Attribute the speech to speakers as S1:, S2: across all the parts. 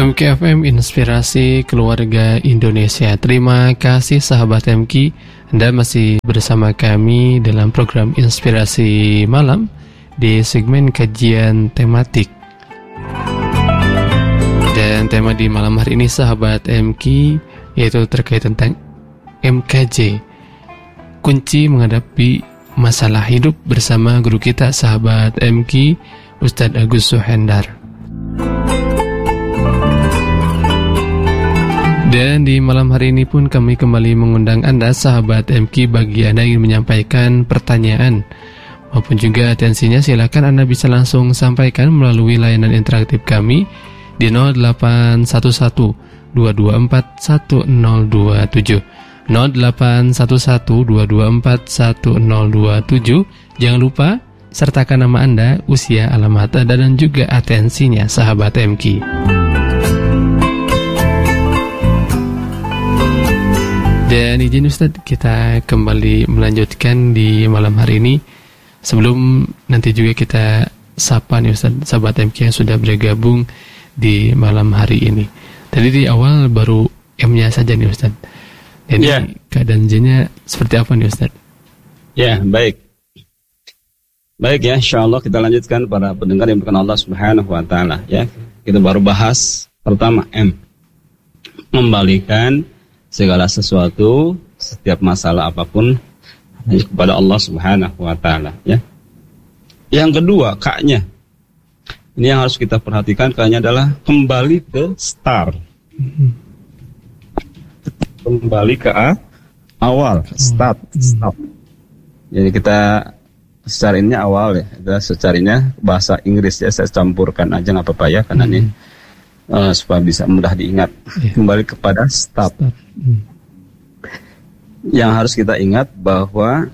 S1: MKFM Inspirasi Keluarga Indonesia. Terima kasih sahabat MK, Anda masih bersama kami dalam program Inspirasi Malam di segmen kajian tematik. Dan tema di malam hari ini sahabat MK yaitu terkait tentang MKJ, kunci menghadapi masalah hidup, bersama guru kita sahabat MK Ustadz Agus Suhendar. Dan di malam hari ini pun kami kembali mengundang Anda sahabat MK, bagi Anda yang menyampaikan pertanyaan maupun juga atensinya, silakan Anda bisa langsung sampaikan melalui layanan interaktif kami di 0811 224 1027 0811 224 1027. Jangan lupa sertakan nama Anda, usia, alamat Anda, dan juga atensinya sahabat MK. Dan izin Ustadz, kita kembali melanjutkan di malam hari ini. Sebelum nanti juga kita sapa nih Ustadz, sahabat MK yang sudah bergabung di malam hari ini. Tadi di awal baru M-nya saja nih Ustadz. Jadi keadaan J-nya seperti apa nih Ustadz?
S2: Ya, baik. Baik ya, insyaAllah kita lanjutkan para pendengar yang berkenan Allah Subhanahu wa Ta'ala ya. Kita baru bahas pertama M, membalikan segala sesuatu, setiap masalah apapun kepada Allah Subhanahu wa Ta'ala ya. Yang kedua, K-nya. Ini yang harus kita perhatikan, K-nya adalah kembali ke start. Kembali ke awal, start. Jadi kita secara ini awal ya, secara ini bahasa Inggris ya, saya campurkan aja nggak apa-apa ya, karena ini supaya bisa mudah diingat. Kembali kepada start. Yang harus kita ingat bahwa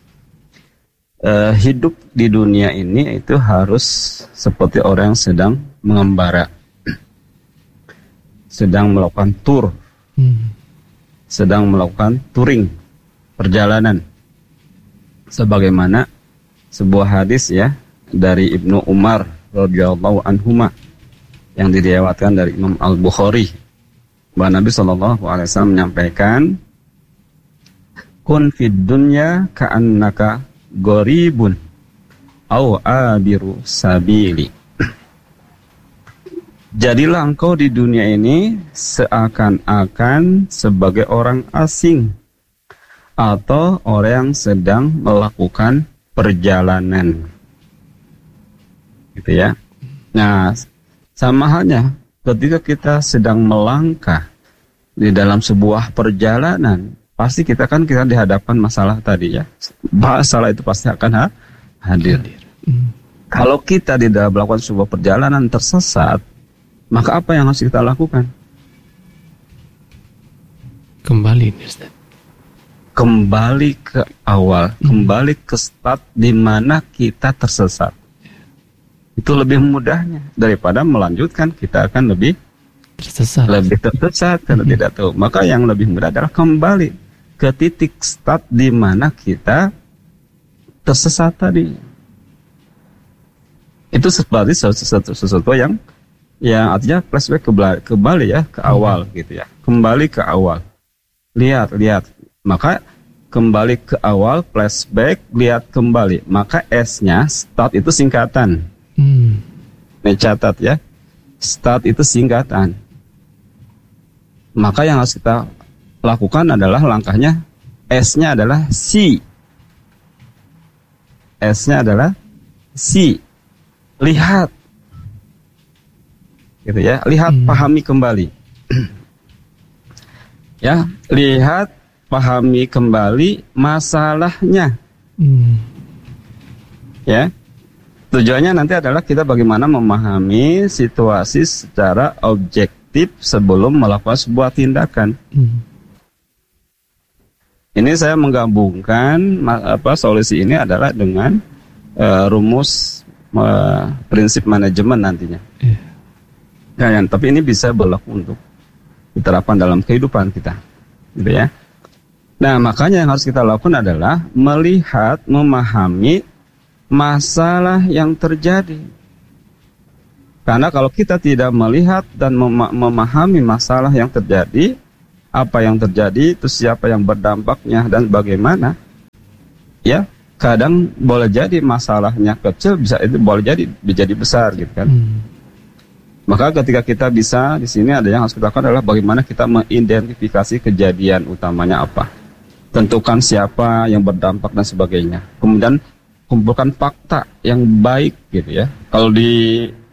S2: hidup di dunia ini itu harus seperti orang yang sedang mengembara, sedang melakukan tur, sedang melakukan touring, perjalanan. Sebagaimana sebuah hadis ya dari Ibnu Umar radhiyallahu anhuma yang diriwayatkan dari Imam Al-Bukhari, bahwa Nabi SAW menyampaikan, kun fid dunya ka'annaka gharibun au abiru sabili. Jadilah engkau di dunia ini seakan-akan sebagai orang asing atau orang yang sedang melakukan perjalanan, gitu ya. Nah, sama halnya ketika kita sedang melangkah di dalam sebuah perjalanan, pasti kita dihadapkan masalah tadi ya. Masalah itu pasti akan hadir. Kalau kita di dalam melakukan sebuah perjalanan tersesat, maka apa yang harus kita lakukan?
S1: Kembali Ustaz.
S2: Kembali ke awal, kembali ke start di mana kita tersesat. Itu lebih mudahnya daripada melanjutkan, kita akan lebih tersesat karena tidak tahu. Maka yang lebih mudah adalah kembali ke titik start di mana kita tersesat tadi. Itu seperti sesuatu yang artinya flashback kembali ya ke awal gitu ya. Kembali ke awal. Lihat. Maka kembali ke awal, flashback, lihat kembali. Maka S-nya start itu singkatan. Nih catat ya. Start itu singkatan. Maka yang harus kita lakukan adalah langkahnya, S-nya adalah C. S-nya adalah C. Lihat. Gitu ya. Lihat, pahami kembali. Ya, lihat, pahami kembali masalahnya. Ya. Tujuannya nanti adalah kita bagaimana memahami situasi secara objektif sebelum melakukan sebuah tindakan. Ini saya menggabungkan solusi ini adalah dengan rumus prinsip manajemen nantinya. Tapi ini bisa berlaku untuk diterapkan dalam kehidupan kita, gitu ya. Nah, makanya yang harus kita lakukan adalah melihat, memahami masalah yang terjadi. Karena kalau kita tidak melihat dan memahami masalah yang terjadi, apa yang terjadi, itu siapa yang berdampaknya dan bagaimana, ya kadang boleh jadi masalahnya kecil, bisa itu boleh jadi besar gitu kan. Maka ketika kita bisa, di sini ada yang harus kita lakukan adalah bagaimana kita mengidentifikasi kejadian utamanya apa, tentukan siapa yang berdampak dan sebagainya, kemudian kumpulkan fakta yang baik gitu ya. Kalau di